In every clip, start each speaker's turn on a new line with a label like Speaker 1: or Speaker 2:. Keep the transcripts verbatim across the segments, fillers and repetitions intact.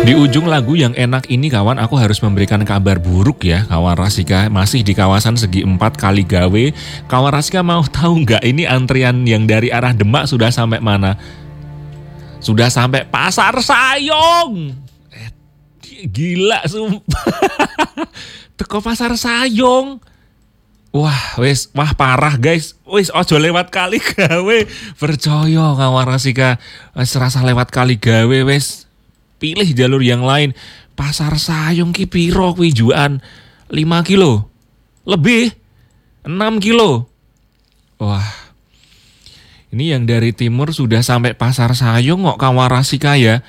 Speaker 1: Di ujung lagu yang enak ini kawan, aku harus memberikan kabar buruk ya kawan Rasika. Masih di kawasan Segi Empat Kaligawe. Kawan Rasika mau tahu nggak ini antrian yang dari arah Demak sudah sampai mana? Sudah sampai Pasar Sayong. Eh, gila sumpah. Teko Pasar Sayong. Wah, wes, wah parah guys. Wes ojo lewat Kaligawe. Percaya kawan Rasika, wes rasa lewat Kaligawe wes. Pilih jalur yang lain. Pasar Sayong ki piro kuwi juan? lima kilo. Lebih. enam kilo. Wah. Ini yang dari timur sudah sampai Pasar Sayong kok kawan Rasika ya.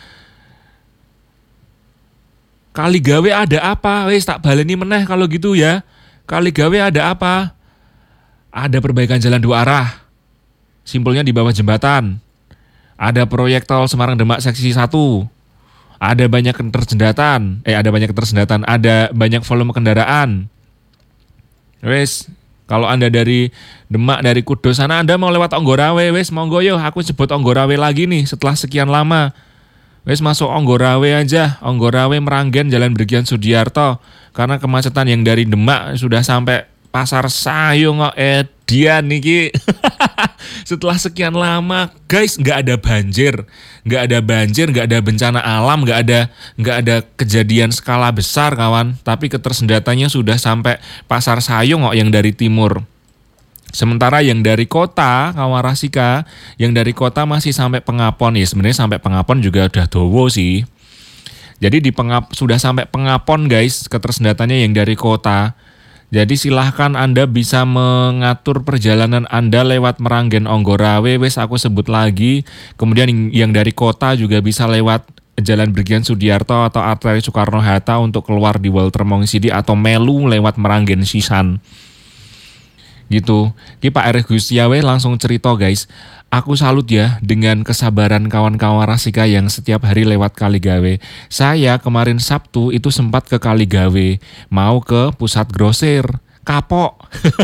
Speaker 1: Kaligawe ada apa? Wes tak baleni meneh kalau gitu ya. Kaligawe ada apa? Ada perbaikan jalan dua arah. Simpulnya di bawah jembatan. Ada proyek tol Semarang Demak seksi satu. Ada banyak ketersendatan, eh ada banyak ketersendatan, ada banyak volume kendaraan. Wes, kalau Anda dari Demak, dari Kudus sana, Anda mau lewat Onggorawe, wes monggo yo, aku sebut Onggorawe lagi nih setelah sekian lama. Wes masuk Onggorawe aja, Onggorawe Meranggen Jalan Brigjen Sudiarto. Karena kemacetan yang dari Demak sudah sampai Pasar Sayong kok edian niki. Setelah sekian lama, guys, nggak ada banjir, nggak ada banjir, nggak ada bencana alam, nggak ada nggak ada kejadian skala besar kawan. Tapi ketersendatannya sudah sampai Pasar Sayong kok yang dari timur. Sementara yang dari kota, kawan Rasika, yang dari kota masih sampai Pengapon ya. Sebenarnya sampai Pengapon juga udah dowo sih. Jadi di Pengap sudah sampai Pengapon guys, ketersendatannya yang dari kota. Jadi silahkan Anda bisa mengatur perjalanan Anda lewat Meranggen Onggorawe, wes aku sebut lagi. Kemudian yang dari kota juga bisa lewat Jalan Brigjen Sudiarto atau arteri Soekarno-Hatta untuk keluar di Walter Mongsidi atau melu lewat Meranggen Sisan. Gitu. Ki Pak Erik Gustiawe langsung cerita guys. Aku salut ya dengan kesabaran kawan-kawan Rasika yang setiap hari lewat Kaligawe. Saya kemarin Sabtu itu sempat ke Kaligawe, mau ke pusat grosir, kapok.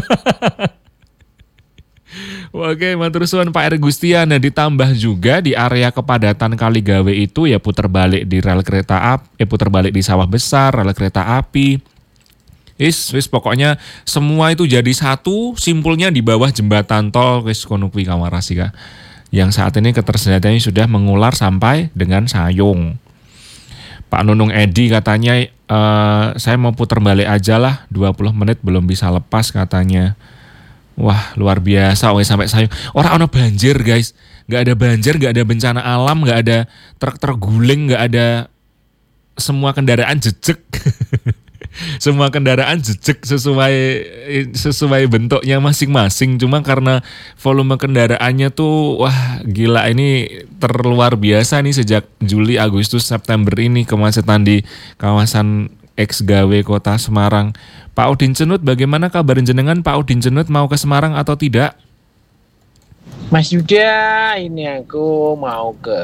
Speaker 1: Oke, matur suwun Pak Erik Gustian. Nah, ditambah juga di area kepadatan Kaligawe itu ya putar balik di rel kereta api, eh putar balik di Sawah Besar, rel kereta api. Wis, wis pokoknya semua itu jadi satu, simpulnya di bawah jembatan tol wis kono kuwi kawan Rasika. Yang saat ini ketersediaannya sudah mengular sampai dengan Sayong. Pak Nunung Edi katanya e, saya mau putar balik aja lah, dua puluh menit belum bisa lepas katanya. Wah, luar biasa wis sampai Sayong. Ora ono banjir, guys. Enggak ada banjir, enggak ada bencana alam, enggak ada truk terguling, enggak ada semua kendaraan jejek. Semua kendaraan jejek sesuai sesuai bentuknya masing-masing. Cuma karena volume kendaraannya tuh wah gila, ini terluar biasa nih sejak Juli, Agustus, September ini kemacetan di kawasan X Gawe Kota Semarang. Pak Udin Cenut, bagaimana kabar jenengan Pak Udin Cenut, mau ke Semarang atau tidak?
Speaker 2: Mas Yuda, ini aku mau ke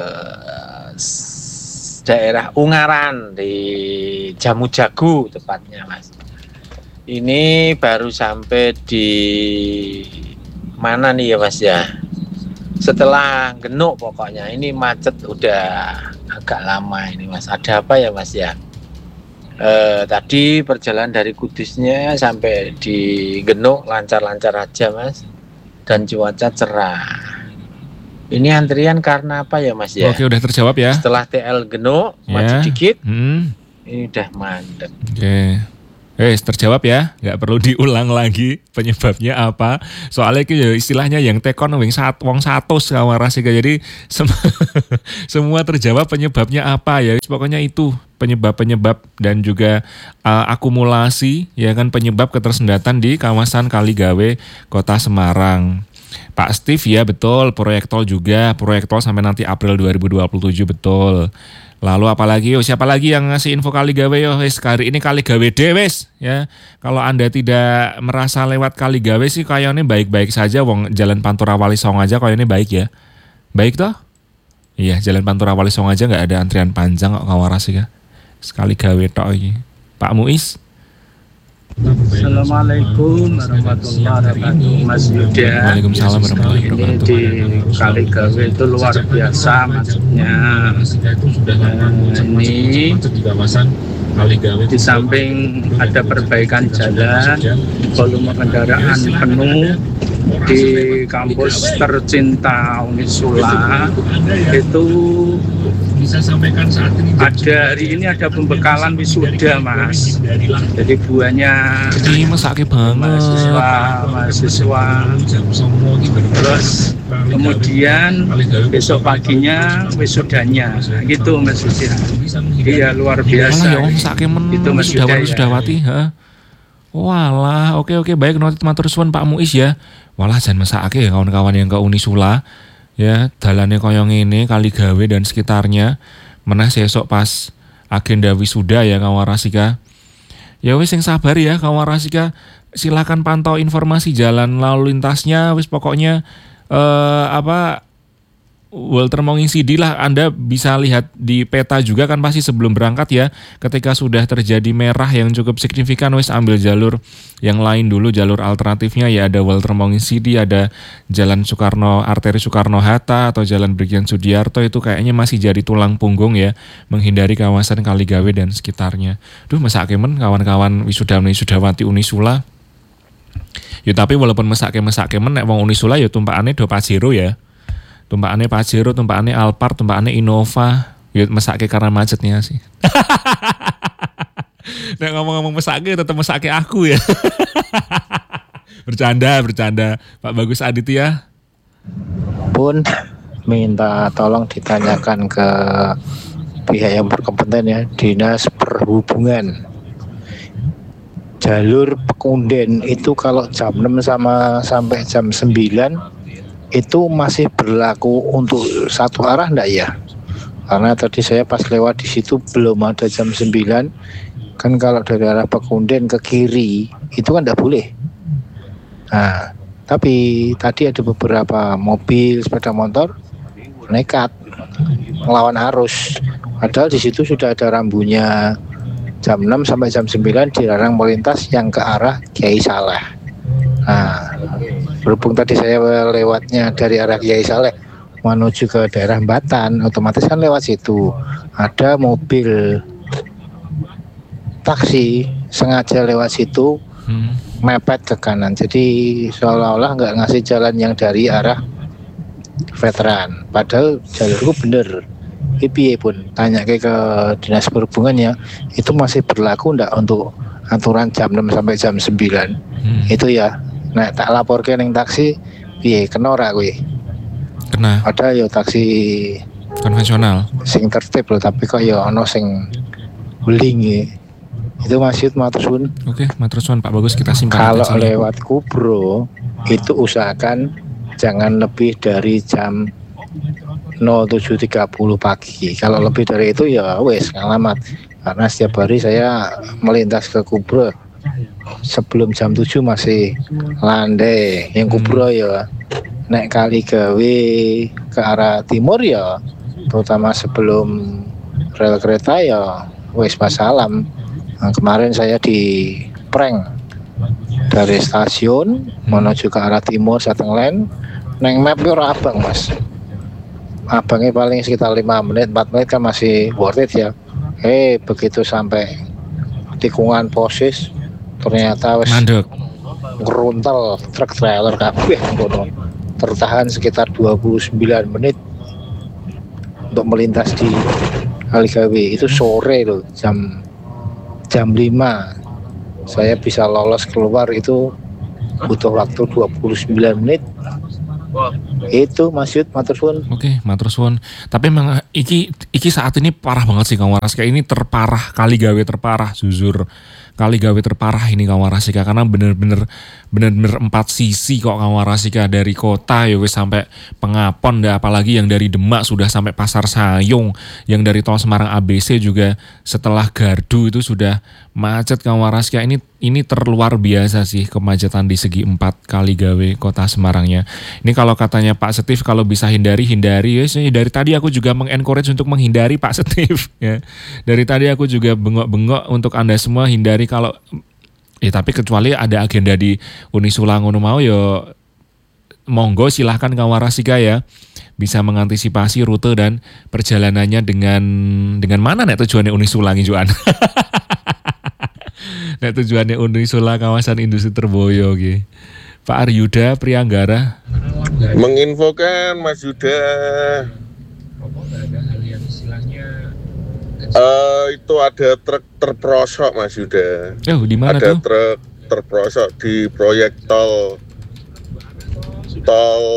Speaker 2: daerah Ungaran di Jamu Jagu tepatnya Mas. Ini baru sampai di mana nih ya Mas ya? Setelah Genuk pokoknya, ini macet udah agak lama ini Mas. Ada apa ya Mas ya? Eh, tadi perjalanan dari Kudusnya sampai di Genuk lancar-lancar aja Mas. Dan cuaca cerah. Ini antrian karena apa ya Mas ya?
Speaker 1: Oke, udah terjawab ya.
Speaker 2: Setelah T L Genuk, ya. Maju dikit, hmm. Ini udah mandek.
Speaker 1: Oke, eh terjawab ya, nggak perlu diulang lagi penyebabnya apa. Soalnya itu istilahnya yang tekon wing sat wong satus kawan Rasika. Jadi sem semua terjawab penyebabnya apa ya. Pokoknya itu penyebab-penyebab dan juga uh, akumulasi ya kan penyebab ketersendatan di kawasan Kaligawe Kota Semarang. Pak Steve ya betul, proyek tol juga, proyek tol sampai nanti April dua ribu dua puluh tujuh betul. Lalu apalagi, oh, siapa lagi yang ngasih info Kaligawe yo, wes kali ini Kaligawe dewes ya. Kalau Anda tidak merasa lewat Kaligawe sih kayaknya baik-baik saja, wong Jalan Pantura Wali Songo aja kayaknya baik ya. Baik toh? Iya, Jalan Pantura Wali Songo aja nggak ada antrian panjang kok kawaras ya. Sekali gawe tok iki. Pak Muiz.
Speaker 3: Assalamualaikum warahmatullahi wabarakatuh, Mas Yuda.
Speaker 1: Waalaikumsalam warahmatullahi
Speaker 3: Ini
Speaker 1: wabarakatuh.
Speaker 3: di Kaligawe itu luar biasa maksudnya. Eh, ini di samping ada perbaikan jalan, volume kendaraan penuh di kampus tercinta Unisula itu ada hari ini ada pembekalan wisuda, Mas. Jadi buahnya
Speaker 1: Ini mesake banget.
Speaker 3: mahasiswa mahasiswa terus kemudian besok paginya wisudanya gitu, Mas Yuda. Iya luar
Speaker 1: Walah
Speaker 3: biasa
Speaker 1: ya om mesake men
Speaker 3: itu, Mas Yuda,
Speaker 1: wisudawan
Speaker 3: ya.
Speaker 1: wisudawati, heeh. Walah, oke oke baik notit matur suwun Pak Muiz ya. Walah jan mesake ya kawan-kawan yang ke Unisula. Ya, dalannya koyo ngene Kaligawe dan sekitarnya. Meneh sesok pas agenda wisuda ya kawan Rasika. Ya wis sing sabar ya kawan Rasika. Silakan pantau informasi jalan lalu lintasnya wis pokoknya eh apa Walter Monging C D lah, Anda bisa lihat di peta juga kan pasti sebelum berangkat ya. Ketika sudah terjadi merah yang cukup signifikan, wis ambil jalur yang lain dulu, jalur alternatifnya ya ada Walter Monging C D, ada Jalan Soekarno, arteri Soekarno-Hatta atau Jalan Brigjen Sudiarto, itu kayaknya masih jadi tulang punggung ya, menghindari kawasan Kaligawe dan sekitarnya. Duh mesake men kawan-kawan wisudawan wisudawati Unisula. Ya tapi walaupun mesake-mesake men nek wong Unisula ya tumpakane do Pajero ya. Tumpakannya Pajero, tumpakannya Alphard, tumpakannya Innova. Ya mesake karena macetnya sih. Nek ngomong-ngomong mesake tetap mesake aku ya. Bercanda, bercanda. Pak Bagus Aditya.
Speaker 4: Pun minta tolong ditanyakan ke pihak yang berkompeten ya, Dinas Perhubungan. Jalur Pekunden itu kalau jam enam sama sampai jam sembilan itu masih berlaku untuk satu arah enggak ya? Karena tadi saya pas lewat di situ belum ada jam sembilan. Kan kalau dari arah Pekunden ke kiri itu kan enggak boleh. Nah, tapi tadi ada beberapa mobil, sepeda motor nekat melawan arus. Padahal di situ sudah ada rambunya jam enam sampai jam sembilan dilarang melintas yang ke arah Kiai Saleh. Nah, berhubung tadi saya lewatnya dari arah Kiai Saleh menuju ke daerah Batan, otomatis kan lewat situ ada mobil taksi sengaja lewat situ
Speaker 1: Hmm.
Speaker 4: mepet ke kanan, jadi seolah-olah nggak ngasih jalan yang dari arah veteran, padahal jalurku bener. I P I pun tanya ke, ke Dinas Perhubungan ya, itu masih berlaku enggak untuk aturan jam enam sampai jam sembilan.
Speaker 1: Hmm.
Speaker 4: Itu ya. Nah, tak lapor ke ning taksi, piye kena ora kowe?
Speaker 1: Kena
Speaker 4: Ada ya taksi
Speaker 1: konvensional.
Speaker 4: sing tertib loh, tapi kok ya ono sing beling ya. Itu Masjid matur suwun.
Speaker 1: Oke, matur suwun Pak Bagus, kita simpan.
Speaker 4: Kalau
Speaker 1: atensi.
Speaker 4: lewat Kubro itu usahakan jangan lebih dari jam nol tujuh tiga puluh pagi. Kalau lebih dari itu ya wes ngalamat. Karena setiap hari saya melintas ke Kubro sebelum jam tujuh masih landai. Yang Kubro ya naik Kaligawe ke arah timur ya, terutama sebelum rel kereta ya wes masalam. Nah, kemarin saya di prank dari stasiun menuju ke arah timur Sateng Line, neng map yo ora abang Mas. Abangnya paling sekitar lima menit, empat menit kan masih worth it ya. Eh begitu sampai tikungan Posis ternyata wes
Speaker 1: mandek.
Speaker 4: ngeruntel truk trailer kabeh ngono. Tertahan sekitar dua puluh sembilan menit untuk melintas di Kaligawe. Itu sore loh, jam jam lima saya bisa lolos keluar itu butuh waktu dua puluh sembilan menit. Itu Mas Yud, matur suwun.
Speaker 1: Oke, matur suwun. Tapi memang iki iki saat ini parah banget sih kawan Rasika. Ini terparah, Kaligawe terparah, jujur. Kaligawe terparah ini kawan Rasika, karena bener-bener bener-bener empat sisi kok kawan Rasika, dari kota ya wis sampai Pengapon, dah apalagi yang dari Demak sudah sampai Pasar Sayung, yang dari tol Semarang A B C juga setelah Gardu itu sudah macet kawan Rasika. Ini ini terluar biasa sih kemacetan di segi empat Kaligawe kota Semarangnya. Ini kalau katanya Pak Setif kalau bisa hindari hindari ya. Dari tadi aku juga mengencourage untuk menghindari Pak Setif ya. Dari tadi aku juga bengok-bengok untuk Anda semua hindari, kalau Eh tapi kecuali ada agenda di Unisula ngono mau ya monggo silahkan Kawarasika ya. Bisa mengantisipasi rute dan perjalanannya dengan dengan mana nek tujuannya Unisula ngijuan. Nek tujuannya Unisula kawasan industri Terboyo gitu. Pak Aryuda Prianggara
Speaker 5: menginfokan Mas Yuda. Uh, itu ada truk terperosok Mas Yuda.
Speaker 1: Oh, di mana
Speaker 5: ada
Speaker 1: tuh?
Speaker 5: Truk terperosok di proyek tol tol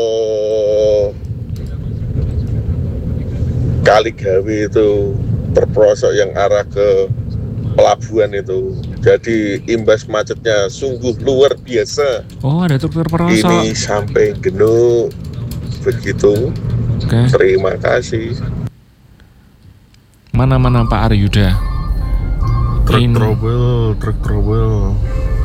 Speaker 5: Kaligawe itu, terperosok yang arah ke pelabuhan itu. Jadi imbas macetnya sungguh luar biasa.
Speaker 1: Oh, ada truk terperosok.
Speaker 5: Ini sampai Genuk begitu.
Speaker 1: Oke.
Speaker 5: Terima kasih.
Speaker 1: Mana-mana Pak Aryuda?
Speaker 5: Truk
Speaker 1: In...
Speaker 5: trouble, truk trouble.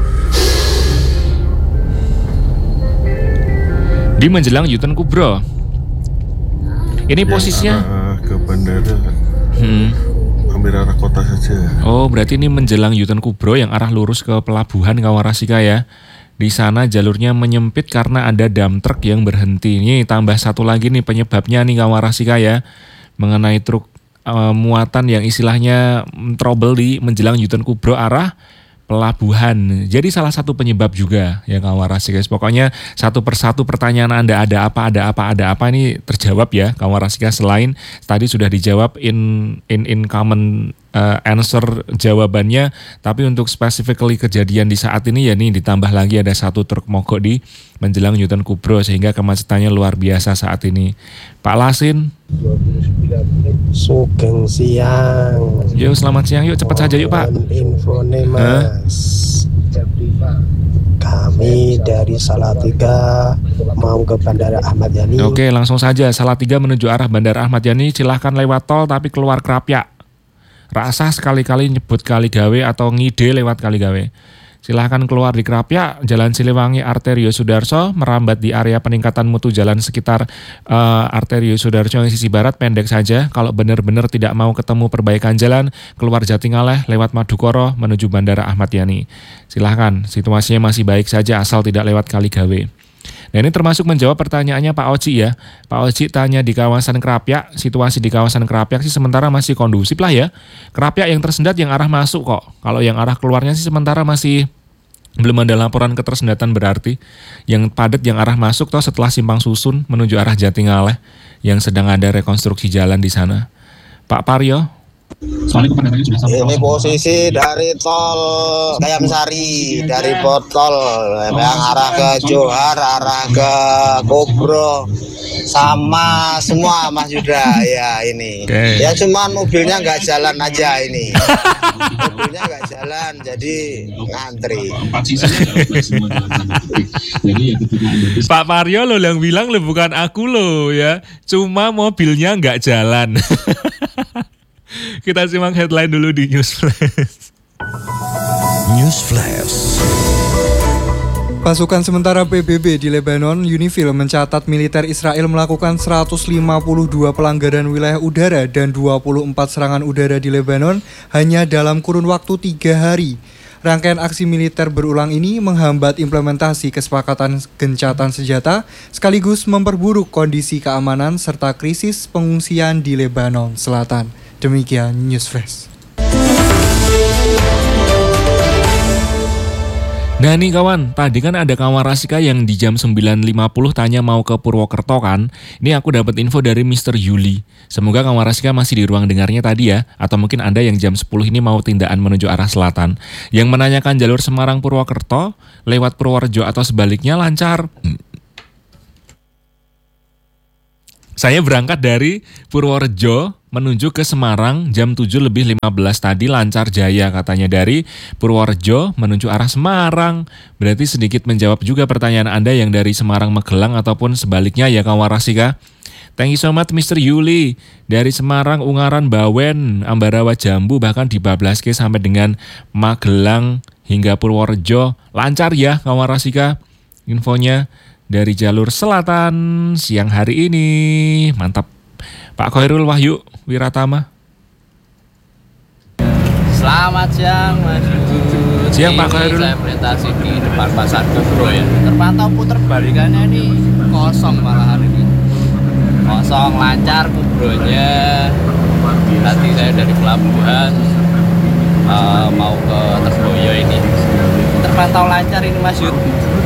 Speaker 1: Di menjelang Yuten Kubro. Ini
Speaker 5: yang
Speaker 1: posisinya
Speaker 5: arah ke bandara.
Speaker 1: Hmm.
Speaker 5: Hampir arah kota saja.
Speaker 1: Oh, berarti ini menjelang Yuten Kubro yang arah lurus ke pelabuhan Kawarasika ya. Di sana jalurnya menyempit karena ada dump truck yang berhenti. Ini tambah satu lagi nih penyebabnya nih Kawarasika ya. Mengenai truk uh, muatan yang istilahnya trouble di menjelang Yuten Kubro arah pelabuhan. Jadi salah satu penyebab juga ya Kawarasika guys. Pokoknya satu persatu pertanyaan Anda ada apa, ada apa, ada apa ini terjawab ya Kawarasika. Selain tadi sudah dijawab in in in common uh, answer jawabannya, tapi untuk specifically kejadian di saat ini ya nih ditambah lagi ada satu truk mogok di menjelang Yuten Kubro sehingga kemacetannya luar biasa saat ini. Pak Lasin.
Speaker 6: Sugeng siang.
Speaker 1: Yuk selamat siang, yuk cepat saja yuk Pak.
Speaker 6: Infone Mas. Kami dari Salatiga mau ke Bandara Ahmad Yani.
Speaker 1: Oke langsung saja Salatiga menuju arah Bandara Ahmad Yani. Silahkan lewat tol tapi keluar Krapyak. Rasa sekali-kali nyebut Kaligawe atau ngide lewat Kaligawe. Silahkan keluar di Krapyak, Jalan Siliwangi Arterio Sudarso, merambat di area peningkatan mutu jalan sekitar uh, Arterio Sudarso yang sisi barat pendek saja. Kalau benar-benar tidak mau ketemu perbaikan jalan, keluar Jatingaleh lewat Madukoro menuju Bandara Ahmad Yani. Silahkan, situasinya masih baik saja asal tidak lewat Kaligawe. Nah ini termasuk menjawab pertanyaannya Pak Oci ya. Pak Oci tanya di kawasan Krapyak, situasi di kawasan Krapyak sih sementara masih kondusif lah ya. Krapyak yang tersendat yang arah masuk kok. Kalau yang arah keluarnya sih sementara masih belum ada laporan ketersendatan berarti. Yang padat yang arah masuk toh setelah Simpang Susun menuju arah Jatingaleh yang sedang ada rekonstruksi jalan di sana. Pak Paryo.
Speaker 7: Ini posisi dari tol Kayamsari, dari botol yang arah ke Johar, arah ke Kobro, sama semua Mas Yuda ya ini.
Speaker 1: Okay.
Speaker 7: Ya cuman mobilnya nggak jalan aja ini. Mobilnya nggak jalan, jadi ngantri.
Speaker 1: Pak Paryo lo yang bilang lo bukan aku lo ya, cuma mobilnya nggak jalan. Kita simak headline dulu di News Flash.
Speaker 8: News Flash.
Speaker 9: Pasukan sementara P B B di Lebanon, UNIFIL, mencatat militer Israel melakukan seratus lima puluh dua pelanggaran wilayah udara dan dua puluh empat serangan udara di Lebanon hanya dalam kurun waktu tiga hari. Rangkaian aksi militer berulang ini menghambat implementasi kesepakatan gencatan senjata sekaligus memperburuk kondisi keamanan serta krisis pengungsian di Lebanon Selatan. Demikian News Flash.
Speaker 1: Nah nih kawan, tadi kan ada Kawarasika yang di jam sembilan lima puluh tanya mau ke Purwokerto kan. Ini aku dapat info dari mister Yuli. Semoga Kawarasika masih di ruang dengarnya tadi ya. Atau mungkin Anda yang jam sepuluh ini mau tindakan menuju arah selatan. Yang menanyakan jalur Semarang Purwokerto lewat Purworejo atau sebaliknya lancar. Saya berangkat dari Purworejo menuju ke Semarang jam tujuh lebih lima belas tadi lancar jaya katanya dari Purworejo menuju arah Semarang. Berarti sedikit menjawab juga pertanyaan Anda yang dari Semarang Magelang ataupun sebaliknya ya Kawarasika. Thank you so much mister Yuli. Dari Semarang, Ungaran, Bawen, Ambarawa, Jambu bahkan di Bablaske sampai dengan Magelang hingga Purworejo. Lancar ya Kawarasika infonya. Dari jalur selatan siang hari ini. Mantap. Pak Khairul Wahyu Wiratama.
Speaker 10: Selamat siang Mas Gus.
Speaker 1: Siang Pak Khairul.
Speaker 10: Saya melintasi di depan Pasar Kubro ya. Terpantau puter balikannya ini kosong malah hari ini. Kosong, lancar Kubronya. Tadi saya dari pelabuhan uh, mau ke Terboyo ini. Terpantau lancar ini Mas Yud.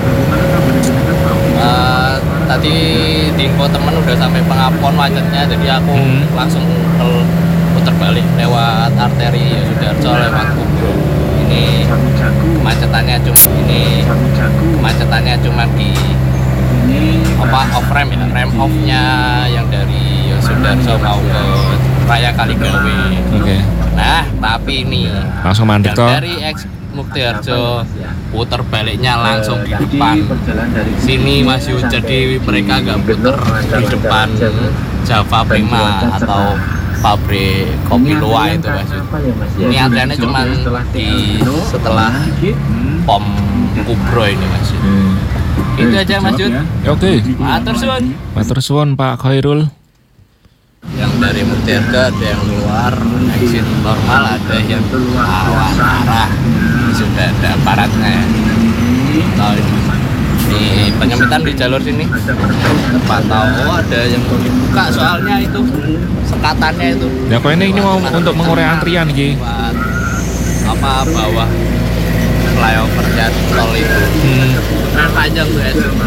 Speaker 10: Uh, tadi di info temen udah sampai Pengapon macetnya, jadi aku hmm. langsung ke putar balik lewat arteri Yosudarso lewat Kubro. Ini kemacetannya cuma ini kemacetannya cuma di apa off ramp ya, ramp off-nya yang dari Yosudarso mau ke Raya Kaligawe.
Speaker 1: Oke. Okay.
Speaker 10: Nah, tapi ini
Speaker 1: langsung mandek toh.
Speaker 10: Dari ex Muktiharjo putar baliknya langsung di depan sini Mas Yud, jadi mereka nggak putar di depan Java Prima atau pabrik kopi Loa itu Mas Yud. Ini antriannya cuma di setelah pom Kubro ini Mas Yud. Hmm. Itu aja Mas Yud.
Speaker 1: Oke.
Speaker 10: Matur suwun.
Speaker 1: Matur suwun Pak Khairul.
Speaker 10: Yang dari Mutiarga ada yang keluar exit normal, ada yang lawan arah, sudah ada aparatnya ya. Tahu ini di penyempitan di jalur sini terpantau. Oh, ada yang dibuka soalnya itu sekatannya itu
Speaker 1: ya kok ini ini mau untuk mengurai antrian Ki
Speaker 10: apa bawah flyover tol itu hmm. panjang tuh ya.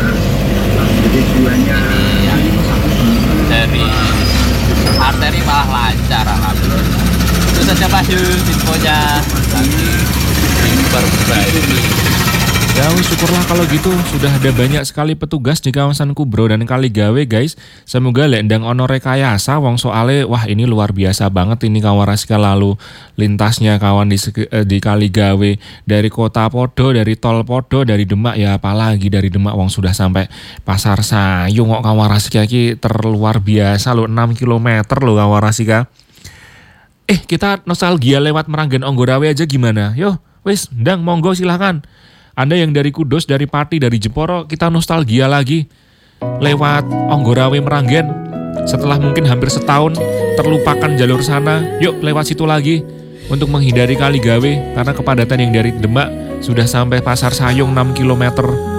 Speaker 10: Ini yang dari arteri malah lancar alhamdulillah. Itu saja Mas Yus infonya lagi diperbaiki.
Speaker 1: Ya syukurlah kalau gitu, sudah ada banyak sekali petugas di kawasan Kubro dan Kaligawe guys. Semoga lendang ono rekayasa wong soale wah ini luar biasa banget ini kawarasika lalu lintasnya kawan di, eh, di Kaligawe dari kota Podo, dari tol Podo, dari Demak ya apalagi dari Demak wong sudah sampai Pasar Sayung kok kawarasika iki terluar biasa loh, enam kilometer loh kawarasika. Eh kita nostalgia lewat Meranggen Onggorawe aja gimana? Yo wis ndang monggo silahkan. Anda yang dari Kudus, dari Pati, dari Jeporo, kita nostalgia lagi lewat Onggorawe Meranggen. Setelah mungkin hampir setahun terlupakan jalur sana, yuk lewat situ lagi untuk menghindari Kaligawe karena kepadatan yang dari Demak sudah sampai Pasar Sayung enam kilometer.